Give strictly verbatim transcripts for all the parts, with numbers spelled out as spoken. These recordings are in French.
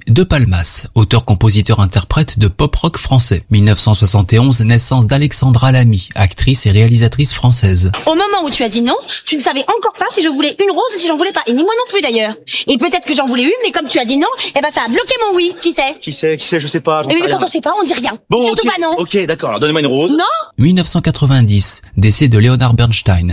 de Palmas, auteur-compositeur-interprète de pop-rock français. mille neuf cent soixante et onze, naissance d'Alexandra Lamy, actrice et réalisatrice française. Au moment où tu as dit non, tu ne savais encore pas si je voulais une rose ou si j'en voulais pas. Et ni moi non plus d'ailleurs. Et peut-être que j'en voulais une, mais comme tu as dit non, eh ben ça a bloqué mon oui. Qui sait? Qui sait, qui sait, je sais pas. Et oui, mais quand on sait pas, on dit rien. Bon, surtout okay. pas non. Ok, d'accord, alors donnez-moi une rose. Non. mille neuf cent quatre-vingt-dix, décès de Leonard Bernstein.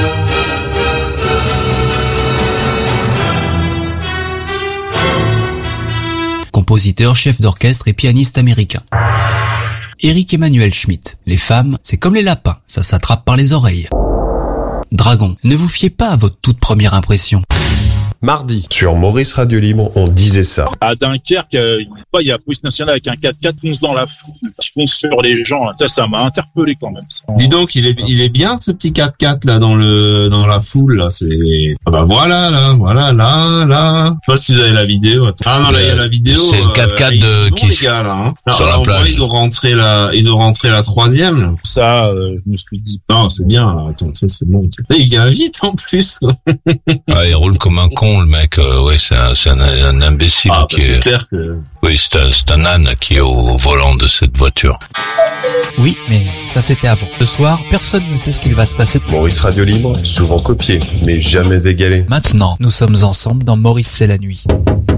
Compositeur, chef d'orchestre et pianiste américain. Eric Emmanuel Schmitt. Les femmes, c'est comme les lapins, ça s'attrape par les oreilles. Dragon, ne vous fiez pas à votre toute première impression. Mardi, sur Maurice Radio Libre, on disait ça. À Dunkerque, euh, il y a la police nationale avec un quatre-quatre fonce dans la foule, qui fonce sur les gens. Ça, ça m'a interpellé quand même. Dis donc, il est, il est bien ce petit quatre-quatre là dans le dans la foule là. C'est ah bah voilà là, voilà là là. Je sais pas si vous avez la vidéo. Ah non là il y a la vidéo. C'est le quatre-quatre euh, de bon, qui les gars, là, hein. Alors, sur la alors, plage. moi, il doit rentrer la, il doit rentrer la troisième. Là. Ça, euh, je me suis dit. Non, c'est bien. Là. Attends, ça c'est bon. Et il vient vite en plus. Ah, il roule comme un con le mec. Euh, ouais, c'est un, c'est un, un imbécile Ah, qui bah, c'est est. clair que. Oui, c'est un, c'est un âne qui est au volant de cette voiture. Oui, mais ça c'était avant. Ce soir, personne ne sait ce qu'il va se passer. Maurice Radio Libre, souvent copié, mais jamais égalé. Maintenant, nous sommes ensemble dans Maurice c'est la nuit.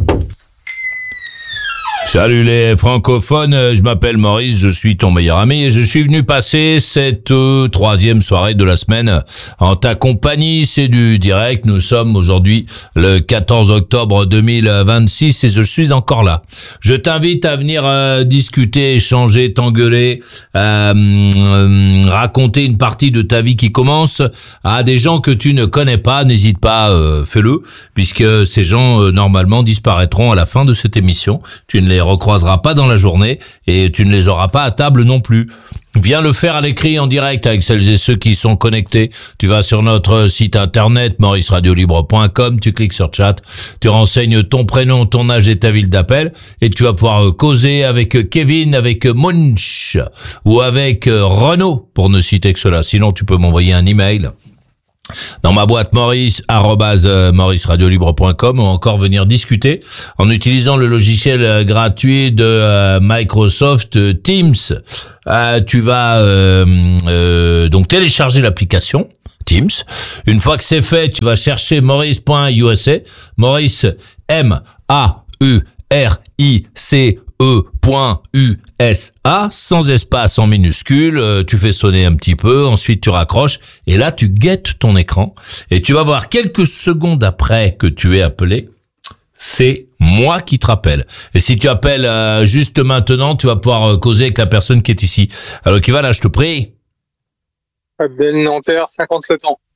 Salut les francophones, je m'appelle Maurice, je suis ton meilleur ami et je suis venu passer cette euh, troisième soirée de la semaine en ta compagnie. C'est du direct, nous sommes aujourd'hui le quatorze octobre deux mille vingt-six et je suis encore là. Je t'invite à venir euh, discuter, échanger, t'engueuler, euh, euh, raconter une partie de ta vie qui commence à des gens que tu ne connais pas. N'hésite pas, euh, fais-le, puisque ces gens euh, normalement disparaîtront à la fin de cette émission. Tu ne les recroiseras pas dans la journée et tu ne les auras pas à table non plus. Viens le faire à l'écrit en direct avec celles et ceux qui sont connectés. Tu vas sur notre site internet maurice radio libre point com, tu cliques sur chat, tu renseignes ton prénom, ton âge et ta ville d'appel et tu vas pouvoir causer avec Kevin, avec Munch ou avec Renaud pour ne citer que cela. Sinon tu peux m'envoyer un email dans ma boîte maurice arobase maurice radio libre point com ou encore venir discuter en utilisant le logiciel gratuit de euh, Microsoft Teams. Euh, tu vas euh, euh, donc télécharger l'application Teams. Une fois que c'est fait, tu vas chercher maurice point u s a, Maurice M A U R I C E point U S A, sans espace en minuscule, euh, tu fais sonner un petit peu, ensuite tu raccroches, et là tu guettes ton écran, et tu vas voir quelques secondes après que tu es appelé, c'est moi qui te rappelle. Et si tu appelles euh, juste maintenant, tu vas pouvoir euh, causer avec la personne qui est ici. Alors qui va là, je te prie. Abdel Nanterre, cinquante-sept ans.